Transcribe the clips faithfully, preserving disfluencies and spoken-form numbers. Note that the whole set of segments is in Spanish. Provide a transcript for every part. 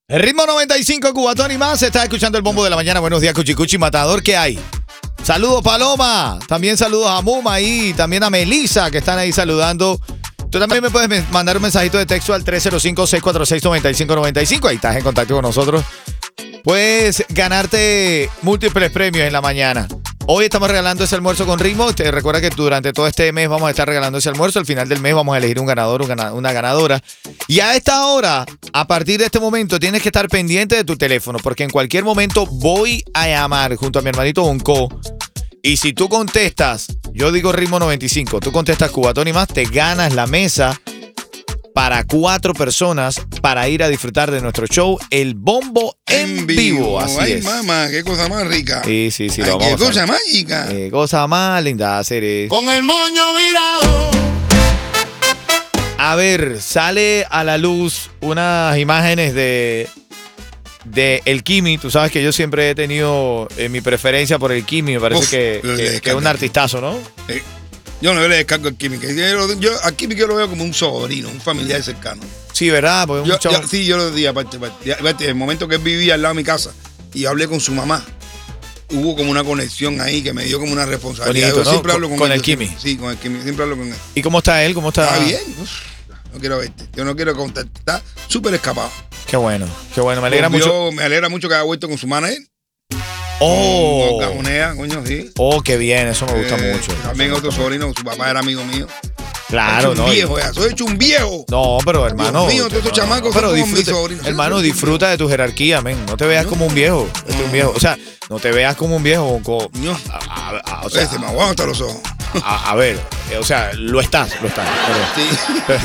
El ritmo noventa y cinco, Cubatón y más. Estás escuchando el bombo de la mañana. Buenos días, Cuchicuchi Matador. ¿Qué hay? Saludos, Paloma. También saludos a Muma ahí. También a Melissa, que están ahí saludando. Tú también me puedes mandar un mensajito de texto al tres cero cinco, seis cuatro seis, nueve cinco nueve cinco. Ahí estás en contacto con nosotros. Puedes ganarte múltiples premios en la mañana. Hoy estamos regalando ese almuerzo con ritmo. Te recuerda que durante todo este mes vamos a estar regalando ese almuerzo. Al final del mes vamos a elegir un ganador, una ganadora. Y a esta hora, a partir de este momento, tienes que estar pendiente de tu teléfono, porque en cualquier momento voy a llamar junto a mi hermanito Bonco. Y si tú contestas, yo digo ritmo noventa y cinco, tú contestas Cubatón y más, te ganas la mesa para cuatro personas para ir a disfrutar de nuestro show, El Bombo en, en vivo. vivo. Así Ay, es. mamá, qué cosa más rica. Sí, sí, sí. Ay, lo qué vamos cosa a mágica. Qué cosa más linda hacer es. Con el moño virado. A ver, sale a la luz unas imágenes de, de el Kimi. Tú sabes que yo siempre he tenido eh, mi preferencia por el Kimi. Me parece Uf, que, que, que es un artistazo, ¿no? Eh, yo no le descargo al Kimi. Yo, yo, al Kimi yo lo veo como un sobrino, un familiar cercano. Sí, ¿verdad? Porque Yo, un chavo... yo, sí, yo lo di aparte, aparte, aparte. El momento que él vivía al lado de mi casa y hablé con su mamá, hubo como una conexión ahí que me dio como una responsabilidad. Bonito, yo ¿no? siempre hablo con, con, con él, el Kimi. Siempre, sí, con el Kimi. Siempre hablo con él. ¿Y cómo está él? ¿Cómo está? Está bien. Uf, no quiero verte. Yo no quiero contestar. Está súper escapado. Qué bueno, qué bueno. Me alegra Volvió, mucho. Me alegra mucho que haya vuelto con su manager. Oh. Con Cajonea, coño, sí. Oh, qué bien. Eso me gusta Eh, mucho. También otro sobrino, su papá era amigo mío. Claro, Soy ¿no? un viejo, ya. Soy hecho un viejo. No, pero hermano. Dios mío, todos estos no, chamacos pero son como mis disfruta, sobrinos. hermano, Sí, disfruta de tu jerarquía, men. No te veas No. como un viejo. No. Un viejo. O sea, no te veas como un viejo. Como, No. a, a- a- o Oye, sea, se me aguanta los ojos. a, a ver, eh, o sea, lo estás, lo estás. Pero, Sí. pero,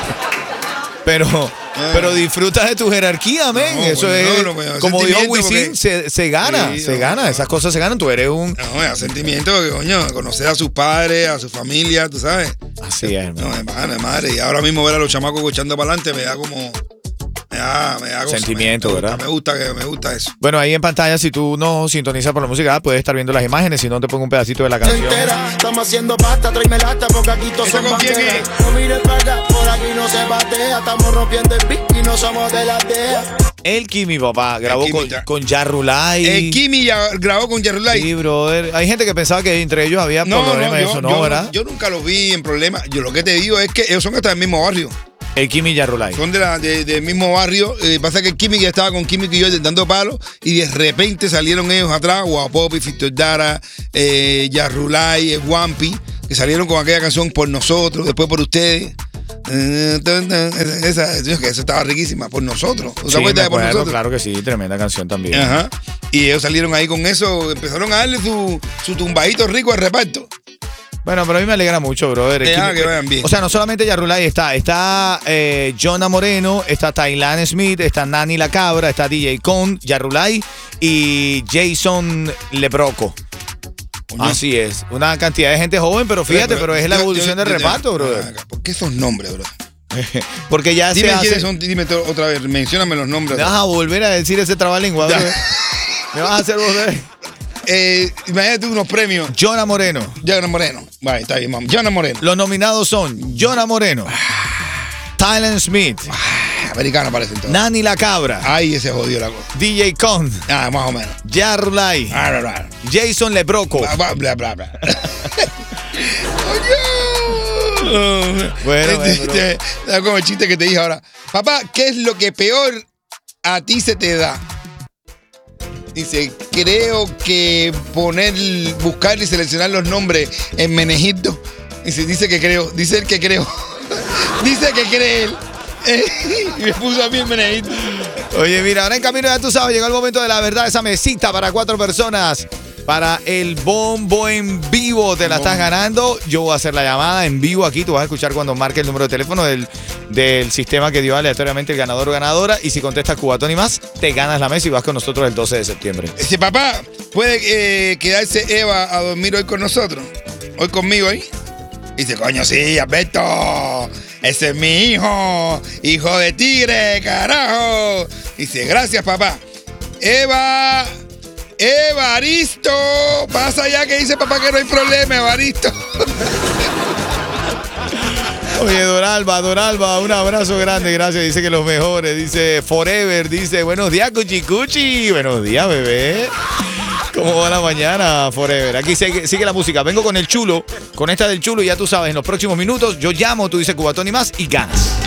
pero, pero disfruta de tu jerarquía, men. No, Eso bueno, es, no, no, bueno, como dijo sentimiento Wisin, porque- se, se gana, Sí, se no. gana. Esas cosas se ganan. Tú eres un... No, es sentimiento que, coño, conocer a sus padres, a su familia, tú sabes. Así es, hermano. No, es madre, es madre. Y ahora mismo ver a los chamacos echando para adelante me da como. Me da, me da cosa, Sentimiento, me, me gusta, ¿verdad? Me gusta, que, me gusta eso. Bueno, ahí en pantalla, si tú no sintonizas por la música, puedes estar viendo las imágenes. Si no, te pongo un pedacito de la Se canción. entera, estamos haciendo pasta, tráeme lata porque aquí todos ¿Eso son con quién banderas. es? No mires para acá, por aquí no se batea. Estamos rompiendo el beat y no somos de la aldea. El Kimi, papá, grabó Kimi, con, ya. con Yarrulay. El Kimi ya grabó con Yarulay. Sí, brother. Hay gente que pensaba que entre ellos había No, no, problemas. yo, Eso no, yo, ¿verdad? yo nunca los vi en problemas. Yo lo que te digo es que ellos son hasta del mismo barrio. El Kimi y Yarrulay. Son de la, de- del mismo barrio. Eh, pasa que el Kimi ya estaba con Kimi y yo dando palos y de repente salieron ellos atrás, Guapopi, Fito Dara, eh, Yarrulay, eh, Wampi, que salieron con aquella canción Por Nosotros, después Por Ustedes. Eh, Esa, esa, que esa estaba riquísima, Por Nosotros. ¿Tú te Sí, me acuerdas de Por acuerdo, Nosotros? claro que sí, tremenda canción también. Ajá. Y ellos salieron ahí con eso, empezaron a darle su, su tumbadito rico al reparto. Bueno, pero a mí me alegra mucho, brother. El Eh, ah, Kimi- que vayan bien. O sea, no solamente Yarrulay está, está eh, Jonah Moreno, está Taylan Smith, está Nani La Cabra, está D J Con, Yarrulay y Jason Lebroco. Coño. Así es, una cantidad de gente joven, pero fíjate, pero, es la yo- evolución yo- del yo- reparto, ah, brother. ¿Por qué esos nombres, bro? Porque ya Dime se hace... quiénes son, dime to- otra vez, mencióname los nombres. Me vas a volver a decir ese trabalengua, Ya. brother. Me vas a hacer volver. Eh, imagínate unos premios. Jonah Moreno. Jonah Moreno. Vale, está bien, vamos. Jonah Moreno. Los nominados son Jonah Moreno, Tylen Smith, Ah, americano parece entonces. Nani La Cabra, Ahí ese jodió la cosa. D J Con, Ah, más o menos. Yarrulay, Ah, bla, bla. Jason Lebroco. Bla, bla, bla, bla, bla. Coño. Bueno, Este, bueno, este, da como el chiste que te dije ahora. Papá, ¿qué es lo que peor a ti se te da? Dice, creo que poner, buscar y seleccionar los nombres en Menegito. Dice, dice que creo, dice el que creo. Dice que cree él. Y me puso a mí el Menegito. Oye, mira, ahora en camino ya tú sabes, llegó el momento de la verdad, esa mesita para cuatro personas. Para el bombo en vivo, te la estás ganando. Yo voy a hacer la llamada en vivo aquí. Tú vas a escuchar cuando marque el número de teléfono del, del sistema que dio aleatoriamente el ganador o ganadora. Y si contestas Cubatón y más, te ganas la mesa y vas con nosotros el doce de septiembre. Dice, papá, ¿puede eh, quedarse Eva a dormir hoy con nosotros? Hoy conmigo ahí. Dice, coño, sí, Alberto. Ese es mi hijo. Hijo de tigre, carajo. Dice, gracias, papá. Eva... Evaristo, pasa ya que dice papá que no hay problema, Evaristo. Oye, Doralba, Doralba, un abrazo grande, gracias. Dice que los mejores, dice Forever, dice buenos días, Cuchicuchi. Buenos días, bebé. ¿Cómo va la mañana, Forever? Aquí sigue, sigue la música. Vengo con el chulo, con esta del chulo y ya tú sabes, en los próximos minutos yo llamo, tú dices Cubatón y más y ganas.